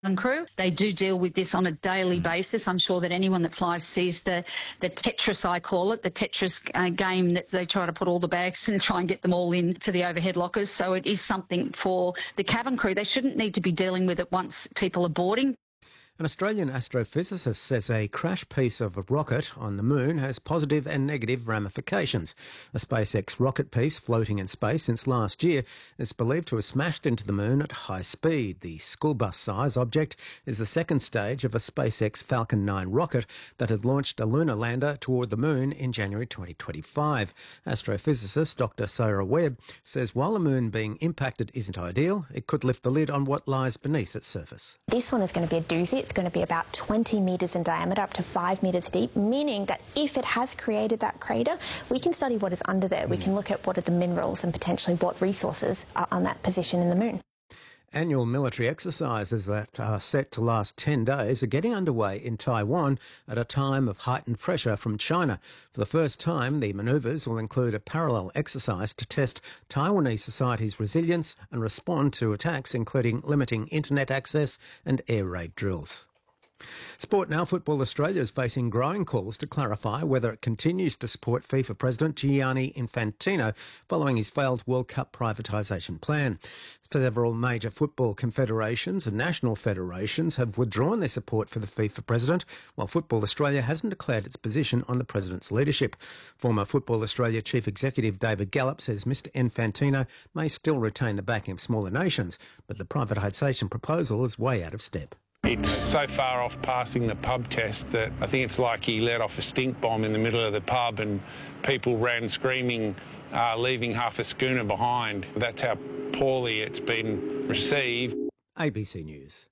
and crew. They do deal with this on a daily basis. I'm sure that anyone that flies sees the Tetris, I call it, the Tetris game that they try to put all the bags and try and get them all into the overhead lockers. So it is something for the cabin crew. They shouldn't need to be dealing with it once people are boarding. An Australian astrophysicist says a crash piece of a rocket on the moon has positive and negative ramifications. A SpaceX rocket piece floating in space since last year is believed to have smashed into the moon at high speed. The school bus-size object is the second stage of a SpaceX Falcon 9 rocket that had launched a lunar lander toward the moon in January 2025. Astrophysicist Dr. Sarah Webb says while the moon being impacted isn't ideal, it could lift the lid on what lies beneath its surface. This one is going to be a doozy. It's going to be about 20 metres in diameter, up to 5 metres deep, meaning that if it has created that crater, we can study what is under there. We can look at what are the minerals and potentially what resources are on that position in the moon. Annual military exercises that are set to last 10 days are getting underway in Taiwan at a time of heightened pressure from China. For the first time, the manoeuvres will include a parallel exercise to test Taiwanese society's resilience and respond to attacks, including limiting internet access and air raid drills. Sport now. Football Australia is facing growing calls to clarify whether it continues to support FIFA President Gianni Infantino following his failed World Cup privatisation plan. Several major football confederations and national federations have withdrawn their support for the FIFA President, while Football Australia hasn't declared its position on the President's leadership. Former Football Australia Chief Executive David Gallop says Mr Infantino may still retain the backing of smaller nations, but the privatisation proposal is way out of step. It's so far off passing the pub test that I think it's like he let off a stink bomb in the middle of the pub and people ran screaming, leaving half a schooner behind. That's how poorly it's been received. ABC News.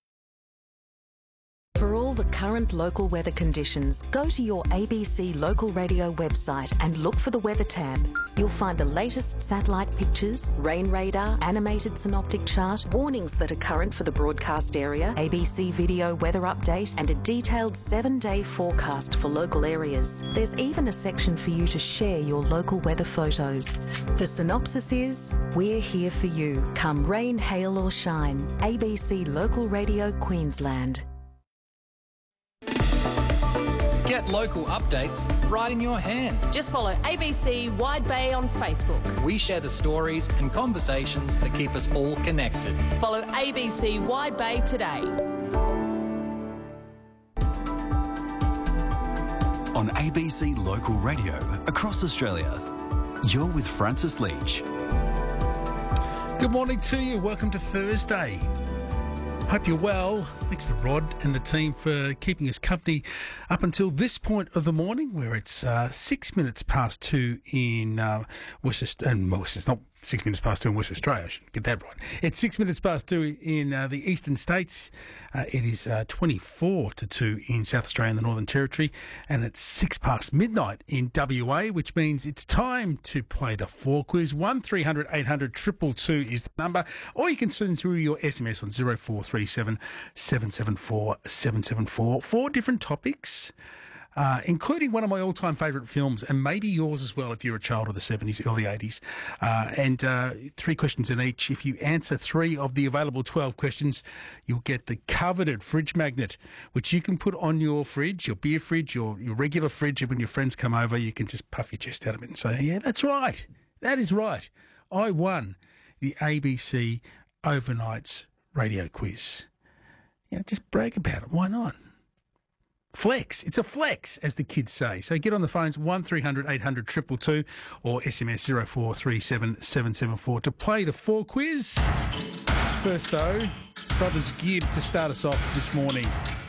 For all the current local weather conditions, go to your ABC local radio website and look for the weather tab. You'll find the latest satellite pictures, rain radar, animated synoptic chart, warnings that are current for the broadcast area, ABC video weather update, and a detailed 7-day forecast for local areas. There's even a section for you to share your local weather photos. The synopsis is, we're here for you, come rain, hail or shine. ABC Local Radio Queensland. Get local updates right in your hand. Just follow ABC Wide Bay on Facebook. We share the stories and conversations that keep us all connected. Follow ABC Wide Bay today. On ABC Local Radio across Australia, you're with Francis Leach. Good morning to you. Welcome to Thursday. Hope you're well. Thanks to Rod and the team for keeping us company up until this point of the morning, where it's 6 minutes past 2 in West Australia. 6 minutes past 2 in West Australia. I should get that right. It's 6 minutes past 2 in the eastern states. It is 24 to 2 in South Australia and the Northern Territory. And it's 6 past midnight in WA, which means it's time to play the 4 quiz. 1300 800 222 is the number. Or you can send through your SMS on 0437 774 774. 4 different topics. Including one of my all-time favourite films, and maybe yours as well if you're a child of the 70s, early 80s. And 3 questions in each. If you answer 3 of the available 12 questions, you'll get the coveted fridge magnet, which you can put on your fridge, your beer fridge, your regular fridge. When your friends come over, you can just puff your chest out of it and say, yeah, that's right. That is right. I won the ABC Overnights radio quiz. Just brag about it. Why not? Flex. It's a flex, as the kids say. So get on the phones, 1300 800 222 or SMS 0437 774 to play the 4 quiz. First, though, Brothers Gibb to start us off this morning.